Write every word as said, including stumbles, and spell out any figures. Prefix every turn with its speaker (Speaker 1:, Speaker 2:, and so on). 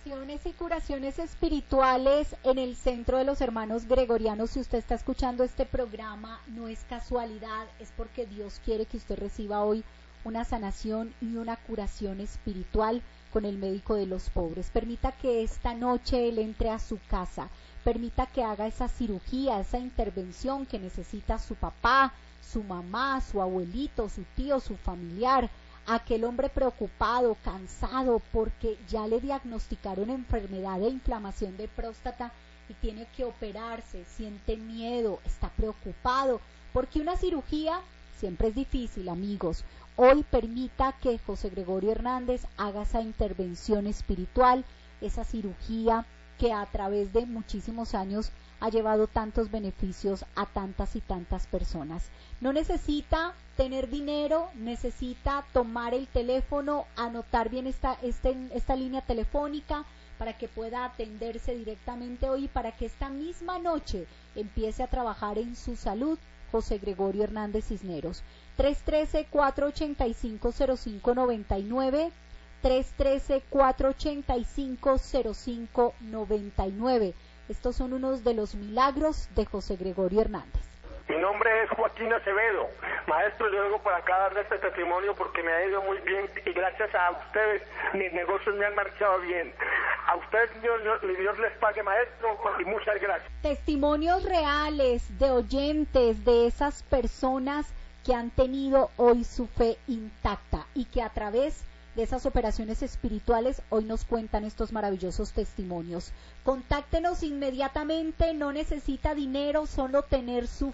Speaker 1: Sanaciones y curaciones espirituales en el Centro de los Hermanos Gregorianos. Si usted está escuchando este programa, no es casualidad, es porque Dios quiere que usted reciba hoy una sanación y una curación espiritual con el médico de los pobres. Permita que esta noche Él entre a su casa, permita que haga esa cirugía, esa intervención que necesita su papá, su mamá, su abuelito, su tío, su familiar, aquel hombre preocupado, cansado, porque ya le diagnosticaron enfermedad de inflamación de próstata y tiene que operarse, siente miedo, está preocupado, porque una cirugía siempre es difícil, amigos. Hoy permita que José Gregorio Hernández haga esa intervención espiritual, esa cirugía que a través de muchísimos años ha llevado tantos beneficios a tantas y tantas personas. No necesita tener dinero, necesita tomar el teléfono, anotar bien esta, este, esta línea telefónica para que pueda atenderse directamente hoy, para que esta misma noche empiece a trabajar en su salud. José Gregorio Hernández Cisneros, tres uno tres, cuatro ocho cinco, cero cinco nueve nueve, tres uno tres, cuatro ocho cinco, cero cinco nueve nueve. Estos son unos de los milagros de José Gregorio Hernández.
Speaker 2: Mi nombre es Joaquín Acevedo. Maestro, yo vengo para acá a darle este testimonio porque me ha ido muy bien y gracias a ustedes mis negocios me han marchado bien. A ustedes, Dios, Dios les pague, maestro, y muchas gracias.
Speaker 1: Testimonios reales de oyentes, de esas personas que han tenido hoy su fe intacta y que a través de esas operaciones espirituales hoy nos cuentan estos maravillosos testimonios. Contáctenos inmediatamente, no necesita dinero, solo tener su